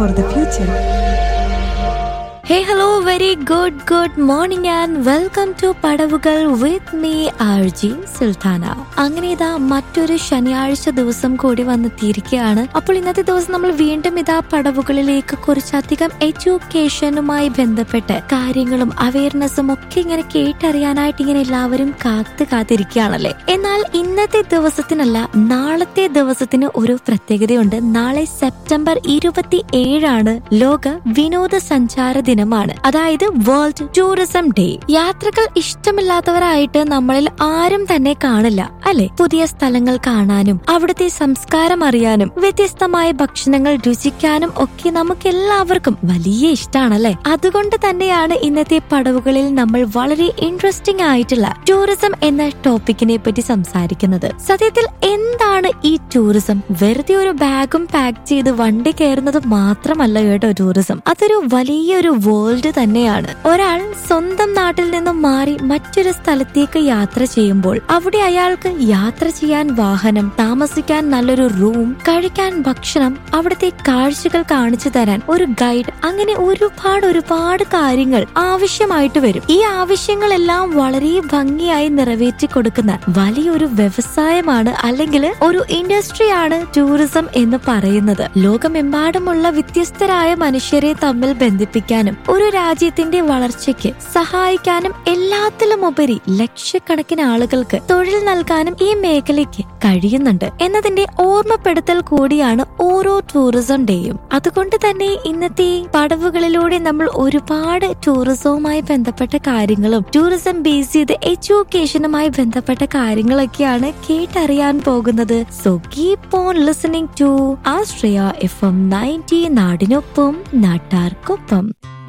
for the future. Hey, hello, very good morning and welcome to പടവുകൾ with me, RJ Sultana. അങ്ങനെ ഇതാ മറ്റൊരു ശനിയാഴ്ച ദിവസം കൂടി വന്നെത്തിയിരിക്കുകയാണ്. അപ്പോൾ ഇന്നത്തെ ദിവസം നമ്മൾ വീണ്ടും ഇതാ പടവുകളിലേക്ക് കുറച്ചധികം എഡ്യൂക്കേഷനുമായി ബന്ധപ്പെട്ട് കാര്യങ്ങളും അവയർനെസ്സും ഒക്കെ ഇങ്ങനെ കേട്ടറിയാനായിട്ട് ഇങ്ങനെ എല്ലാവരും കാത്തിരിക്കുകയാണല്ലേ. എന്നാൽ ഇന്നത്തെ ദിവസത്തിനല്ല, നാളത്തെ ദിവസത്തിന് ഒരു പ്രത്യേകതയുണ്ട്. നാളെ സെപ്റ്റംബർ 27 ലോക വിനോദസഞ്ചാര ദിനമാണ്, അതായത് വേൾഡ് ടൂറിസം ഡേ. യാത്രകൾ ഇഷ്ടമില്ലാത്തവരായിട്ട് നമ്മളിൽ ആരും തന്നെ കാണില്ല അല്ലെ. പുതിയ സ്ഥലങ്ങൾ കാണാനും അവിടുത്തെ സംസ്കാരം അറിയാനും വ്യത്യസ്തമായ ഭക്ഷണങ്ങൾ രുചിക്കാനും ഒക്കെ നമുക്ക് എല്ലാവർക്കും വലിയ ഇഷ്ടമാണല്ലേ. അതുകൊണ്ട് തന്നെയാണ് ഇന്നത്തെ പടവുകളിൽ നമ്മൾ വളരെ ഇൻട്രസ്റ്റിംഗ് ആയിട്ടുള്ള ടൂറിസം എന്ന ടോപ്പിക്കിനെ പറ്റി സംസാരിക്കുന്നത്. സത്യത്തിൽ എന്താണ് ഈ ടൂറിസം? വെറുതെ ഒരു ബാഗും പാക്ക് ചെയ്ത് വണ്ടി കയറുന്നത് മാത്രമല്ല കേട്ടോ ടൂറിസം. അതൊരു വലിയൊരു വേൾഡ് തന്നെയാണ്. ഒരാൾ സ്വന്തം നാട്ടിൽ നിന്നും മാറി മറ്റൊരു സ്ഥലത്തേക്ക് യാത്ര ചെയ്യുമ്പോൾ അവിടെ അയാൾക്ക് യാത്ര ചെയ്യാൻ വാഹനം, താമസിക്കാൻ നല്ലൊരു റൂം, കഴിക്കാൻ ഭക്ഷണം, അവിടുത്തെ കാഴ്ചകൾ കാണിച്ചു തരാൻ ഒരു ഗൈഡ്, അങ്ങനെ ഒരുപാട് കാര്യങ്ങൾ ആവശ്യമായിട്ട് വരും. ഈ ആവശ്യങ്ങളെല്ലാം വളരെ ഭംഗിയായി നിറവേറ്റി കൊടുക്കുന്ന വലിയൊരു വ്യവസായമാണ്, അല്ലെങ്കിൽ ഒരു ഇൻഡസ്ട്രിയാണ് ടൂറിസം എന്ന് പറയുന്നത്. ലോകമെമ്പാടുമുള്ള വ്യത്യസ്തരായ മനുഷ്യരെ തമ്മിൽ ബന്ധിപ്പിക്കാനും ഒരു രാജ്യത്തിന്റെ വളർച്ചയ്ക്ക് സഹായിക്കാനും എല്ലാത്തിലുമുപരി ലക്ഷക്കണക്കിന് ആളുകൾക്ക് തൊഴിൽ നൽകാനും ഈ മേഖലയ്ക്ക് കഴിയുന്നുണ്ട് എന്നതിന്റെ ഓർമ്മപ്പെടുത്തൽ കൂടിയാണ് ഓരോ ടൂറിസം ഡേയും. അതുകൊണ്ട് തന്നെ ഇന്നത്തെ പടവുകളിലൂടെ നമ്മൾ ഒരുപാട് ടൂറിസവുമായി ബന്ധപ്പെട്ട കാര്യങ്ങളും ടൂറിസം ബേസ് ചെയ്ത് എഡ്യൂക്കേഷനുമായി ബന്ധപ്പെട്ട കാര്യങ്ങളൊക്കെയാണ് കേട്ടറിയാൻ പോകുന്നത്. So keep on listening to Ashraya FM 90, നാടിനൊപ്പം നാട്ടാർക്കൊപ്പം.